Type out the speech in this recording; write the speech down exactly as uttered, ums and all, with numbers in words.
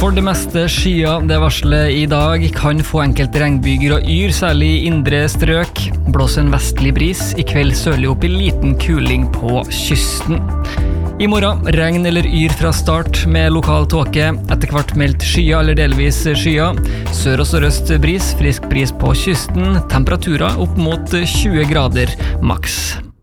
For det meste skyer, det varselet i dag kan få enkelte regnbyger og yr, særlig i indre strøk. Blåser en vestlig bris, i kveld sørlig opp i liten kuling på kysten. I morgen regn eller yr fra start med lokal tåke, etter hvert meldt skyer eller delvis skyer. Sør og sørøst bris, frisk bris på kysten, temperaturer opp mot tjue grader maks.